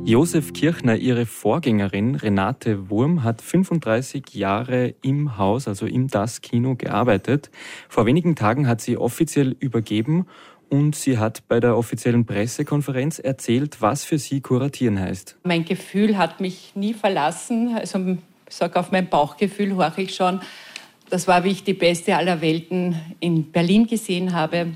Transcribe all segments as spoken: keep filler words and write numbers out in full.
Josef Kirchner, ihre Vorgängerin Renate Wurm, hat fünfunddreißig Jahre im Haus, also im das Kino, gearbeitet. Vor wenigen Tagen hat sie offiziell übergeben und sie hat bei der offiziellen Pressekonferenz erzählt, was für sie kuratieren heißt. Mein Gefühl hat mich nie verlassen. Also ich sage, auf mein Bauchgefühl horche ich schon. Das war, wie ich die beste aller Welten in Berlin gesehen habe.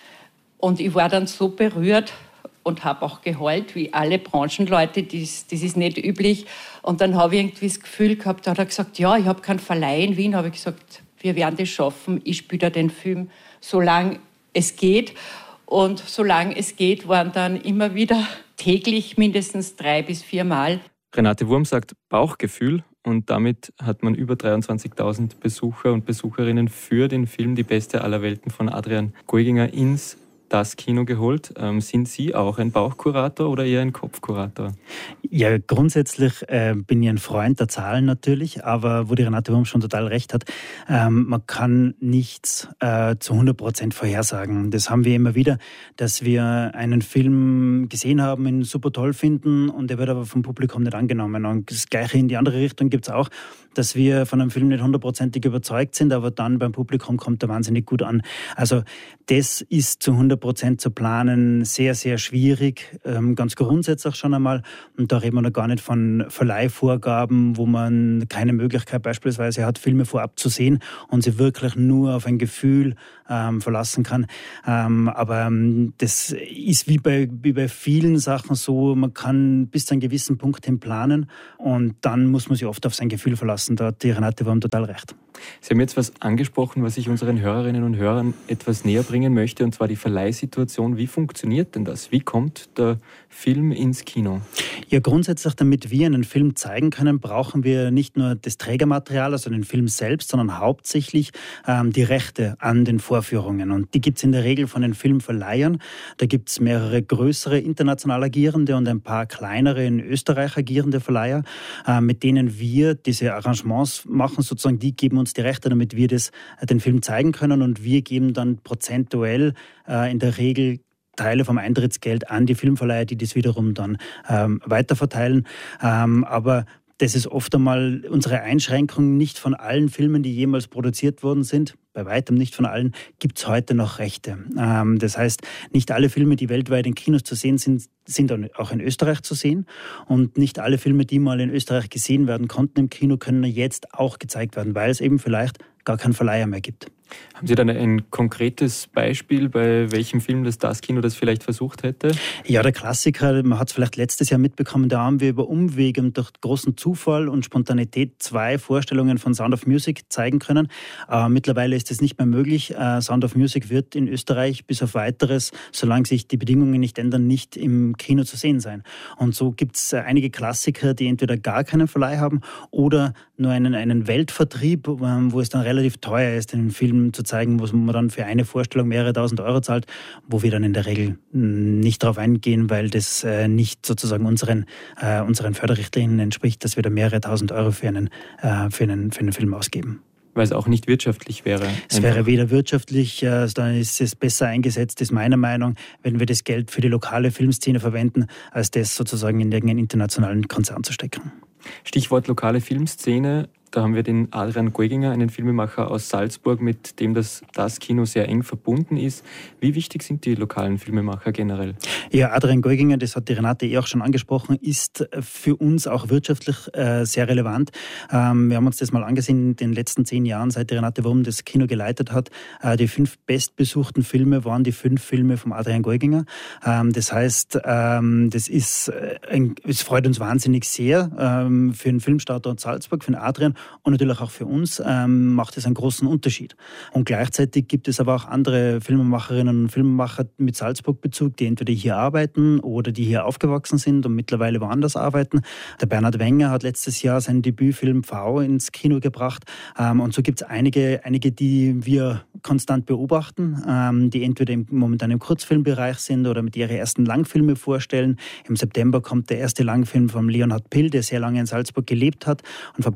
Und ich war dann so berührt und habe auch geheult, wie alle Branchenleute. Das, das ist nicht üblich. Und dann habe ich irgendwie das Gefühl gehabt, da hat er gesagt, ja, ich habe keinen Verleih in Wien. Habe ich gesagt, wir werden das schaffen. Ich spiele da den Film, solange es geht. Und solange es geht, waren dann immer wieder täglich mindestens drei bis vier Mal. Renate Wurm sagt Bauchgefühl und damit hat man über dreiundzwanzigtausend Besucher und Besucherinnen für den Film Die Beste aller Welten von Adrian Goiginger ins das Kino geholt. Ähm, sind Sie auch ein Bauchkurator oder eher ein Kopfkurator? Ja, grundsätzlich äh, bin ich ein Freund der Zahlen natürlich, aber wo die Renate Wurm schon total recht hat, ähm, man kann nichts äh, zu hundert Prozent vorhersagen. Das haben wir immer wieder, dass wir einen Film gesehen haben, ihn super toll finden und der wird aber vom Publikum nicht angenommen. Und das Gleiche in die andere Richtung gibt es auch, dass wir von einem Film nicht hundertprozentig überzeugt sind, aber dann beim Publikum kommt er wahnsinnig gut an. Also das ist zu hundert Prozent zu planen sehr, sehr schwierig, ähm, ganz grundsätzlich schon einmal. Und da reden wir noch gar nicht von Verleihvorgaben, wo man keine Möglichkeit beispielsweise hat, Filme vorab zu sehen und sie wirklich nur auf ein Gefühl ähm, verlassen kann. Ähm, aber ähm, das ist wie bei, wie bei vielen Sachen so, man kann bis zu einem gewissen Punkt hin planen und dann muss man sich oft auf sein Gefühl verlassen. Da hat die Renate Wurm total recht. Sie haben jetzt was angesprochen, was ich unseren Hörerinnen und Hörern etwas näher bringen möchte, und zwar die Verleihsituation. Wie funktioniert denn das? Wie kommt der Film ins Kino? Ja, grundsätzlich, damit wir einen Film zeigen können, brauchen wir nicht nur das Trägermaterial, also den Film selbst, sondern hauptsächlich ähm, die Rechte an den Vorführungen. Und die gibt es in der Regel von den Filmverleihern. Da gibt es mehrere größere international agierende und ein paar kleinere in Österreich agierende Verleiher, äh, mit denen wir diese Arrangements machen. Sozusagen, die geben uns die Rechte, damit wir das, äh, den Film zeigen können, und wir geben dann prozentuell äh, in der Regel Teile vom Eintrittsgeld an die Filmverleiher, die das wiederum dann ähm, weiterverteilen. Ähm, aber das ist oft einmal unsere Einschränkung. Nicht von allen Filmen, die jemals produziert worden sind, bei weitem nicht von allen, gibt es heute noch Rechte. Ähm, das heißt, nicht alle Filme, die weltweit in Kinos zu sehen sind, sind auch in Österreich zu sehen. Und nicht alle Filme, die mal in Österreich gesehen werden konnten im Kino, können jetzt auch gezeigt werden, weil es eben vielleicht gar keinen Verleiher mehr gibt. Haben Sie dann ein konkretes Beispiel, bei welchem Film das das Kino das vielleicht versucht hätte? Ja, der Klassiker, man hat es vielleicht letztes Jahr mitbekommen, da haben wir über Umwege und durch großen Zufall und Spontanität zwei Vorstellungen von Sound of Music zeigen können. Äh, mittlerweile ist das nicht mehr möglich. Äh, Sound of Music wird in Österreich bis auf Weiteres, solange sich die Bedingungen nicht ändern, nicht im Kino zu sehen sein. Und so gibt es äh, einige Klassiker, die entweder gar keinen Verleih haben oder nur einen, einen Weltvertrieb, äh, wo es dann relativ teuer ist, den Film zu zeigen, wo man dann für eine Vorstellung mehrere tausend Euro zahlt, wo wir dann in der Regel nicht darauf eingehen, weil das äh, nicht sozusagen unseren, äh, unseren Förderrichtlinien entspricht, dass wir da mehrere tausend Euro für einen, äh, für einen, für einen Film ausgeben. Weil es auch nicht wirtschaftlich wäre. Es wäre weder wirtschaftlich, äh, dann ist es besser eingesetzt, ist meine Meinung, wenn wir das Geld für die lokale Filmszene verwenden, als das sozusagen in irgendeinen internationalen Konzern zu stecken. Stichwort lokale Filmszene. Da haben wir den Adrian Goiginger, einen Filmemacher aus Salzburg, mit dem das, das Kino sehr eng verbunden ist. Wie wichtig sind die lokalen Filmemacher generell? Ja, Adrian Goiginger, das hat die Renate eh auch schon angesprochen, ist für uns auch wirtschaftlich äh, sehr relevant. Ähm, wir haben uns das mal angesehen in den letzten zehn Jahren, seit die Renate Wurm das Kino geleitet hat. Äh, die fünf bestbesuchten Filme waren die fünf Filme vom Adrian Goiginger. Ähm, das heißt, ähm, das ist, äh, ein, es freut uns wahnsinnig sehr ähm, für den Filmstandort Salzburg, für den Adrian, und natürlich auch für uns ähm, macht es einen großen Unterschied. Und gleichzeitig gibt es aber auch andere Filmemacherinnen und Filmemacher mit Salzburg-Bezug, die entweder hier arbeiten oder die hier aufgewachsen sind und mittlerweile woanders arbeiten. Der Bernhard Wenger hat letztes Jahr seinen Debütfilm V ins Kino gebracht. Ähm, und so gibt es einige, einige, die wir konstant beobachten, ähm, die entweder im, momentan im Kurzfilmbereich sind oder mit ihre ersten Langfilme vorstellen. Im September kommt der erste Langfilm von Leonhard Pill, der sehr lange in Salzburg gelebt hat und von Bayern nach Wien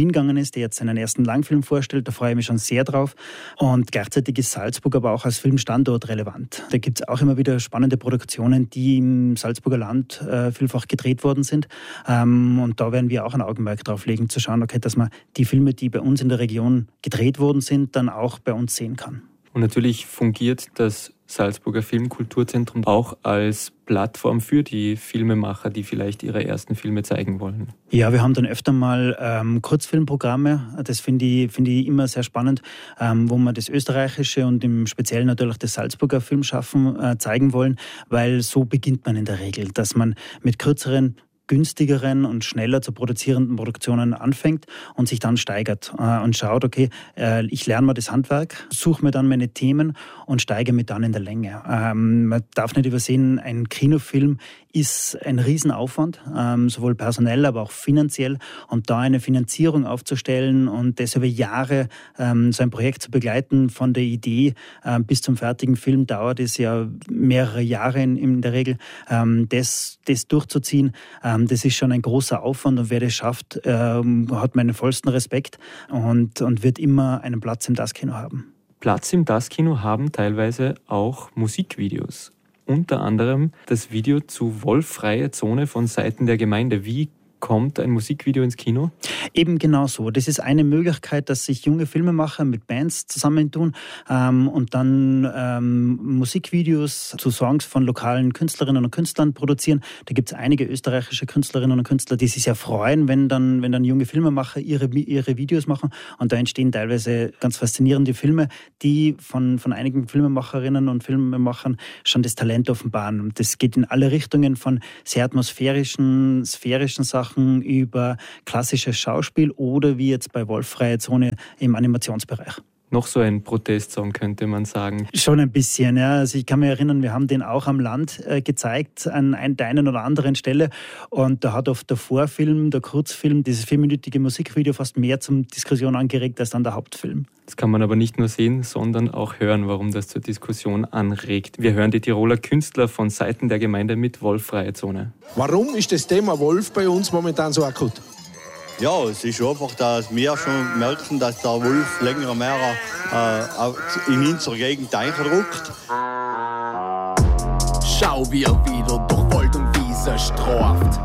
Berlin gegangen ist, der jetzt seinen ersten Langfilm vorstellt. Da freue ich mich schon sehr drauf. Und gleichzeitig ist Salzburg aber auch als Filmstandort relevant. Da gibt es auch immer wieder spannende Produktionen, die im Salzburger Land äh, vielfach gedreht worden sind. Ähm, und da werden wir auch ein Augenmerk drauf legen, zu schauen, okay, dass man die Filme, die bei uns in der Region gedreht worden sind, dann auch bei uns sehen kann. Und natürlich fungiert das Salzburger Filmkulturzentrum auch als Plattform für die Filmemacher, die vielleicht ihre ersten Filme zeigen wollen. Ja, wir haben dann öfter mal ähm, Kurzfilmprogramme. Das finde ich, finde ich immer sehr spannend, ähm, wo wir das österreichische und im Speziellen natürlich das Salzburger Filmschaffen äh, zeigen wollen, weil so beginnt man in der Regel, dass man mit kürzeren, günstigeren und schneller zu produzierenden Produktionen anfängt und sich dann steigert äh, und schaut, okay, äh, ich lerne mal das Handwerk, suche mir dann meine Themen und steige mich dann in der Länge. Ähm, man darf nicht übersehen, ein Kinofilm ist ein Riesenaufwand, ähm, sowohl personell, aber auch finanziell. Und da eine Finanzierung aufzustellen und das über Jahre ähm, so ein Projekt zu begleiten, von der Idee äh, bis zum fertigen Film, dauert es ja mehrere Jahre in, in der Regel. Ähm, das, das durchzuziehen, ähm, das ist schon ein großer Aufwand und wer das schafft, ähm, hat meinen vollsten Respekt und, und wird immer einen Platz im Das-Kino haben. Platz im Das-Kino haben teilweise auch Musikvideos. Unter anderem das Video zu Wolffreie Zone von Seiten der Gemeinde. Wie kommt ein Musikvideo ins Kino? Eben genau so. Das ist eine Möglichkeit, dass sich junge Filmemacher mit Bands zusammentun ähm, und dann ähm, Musikvideos zu Songs von lokalen Künstlerinnen und Künstlern produzieren. Da gibt es einige österreichische Künstlerinnen und Künstler, die sich sehr freuen, wenn dann, wenn dann junge Filmemacher ihre, ihre Videos machen. Und da entstehen teilweise ganz faszinierende Filme, die von, von einigen Filmemacherinnen und Filmemachern schon das Talent offenbaren. Und das geht in alle Richtungen, von sehr atmosphärischen, sphärischen Sachen über klassisches Schauspiel oder wie jetzt bei Wolffreie Zone im Animationsbereich. Noch so ein Protestsong, könnte man sagen. Schon ein bisschen, ja. Also ich kann mich erinnern, wir haben den auch am Land äh, gezeigt, an ein, der einen oder anderen Stelle. Und da hat oft der Vorfilm, der Kurzfilm, dieses vierminütige Musikvideo fast mehr zum Diskussion angeregt als dann der Hauptfilm. Das kann man aber nicht nur sehen, sondern auch hören, warum das zur Diskussion anregt. Wir hören die Tiroler Künstler von Seiten der Gemeinde mit Wolffreie Zone. Warum ist das Thema Wolf bei uns momentan so akut? Ja, es ist einfach, dass wir schon merken, dass der Wolf länger mehr äh, in unserer Gegend eindrückt. Schau, wie er wieder durch Wald und Wiese straft.